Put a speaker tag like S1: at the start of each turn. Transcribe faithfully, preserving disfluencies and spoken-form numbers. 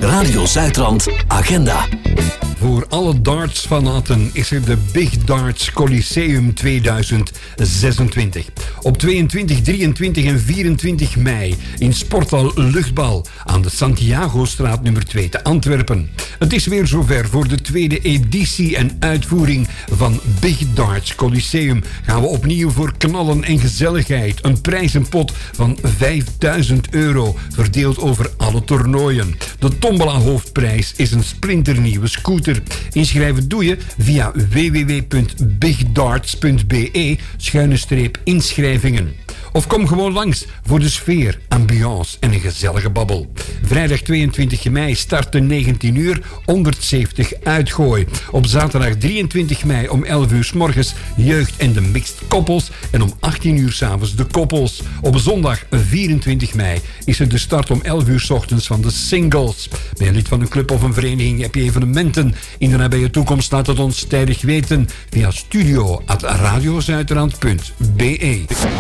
S1: Radio Zuidrand Agenda.
S2: Voor alle darts-fanaten is er de Big Darts Coliseum tweeduizend zesentwintig. Op tweeëntwintig, drieëntwintig en vierentwintig mei in Sporthal Luchtbal aan de Santiago-straat nummer twee te Antwerpen. Het is weer zover. Voor de tweede editie en uitvoering van Big Darts Coliseum gaan we opnieuw voor knallen en gezelligheid. Een prijzenpot van vijfduizend euro, verdeeld over alle toernooien. De tombola-hoofdprijs is een splinternieuwe scooter. Inschrijven doe je via w w w punt bigdarts punt b e schuine streep inschrijvingen. Of kom gewoon langs voor de sfeer, ambiance en een gezellige babbel. Vrijdag tweeëntwintig mei start de negentien uur honderdzeventig uitgooi. Op zaterdag drieëntwintig mei om elf uur 's morgens jeugd en de mixed koppels. En om achttien uur 's avonds de koppels. Op zondag vierentwintig mei is er de start om elf uur 's ochtends van de singles. Ben je lid van een club of een vereniging? Heb je evenementen in de nabije toekomst? Laat het ons tijdig weten via studio at radiozuidrand punt b e.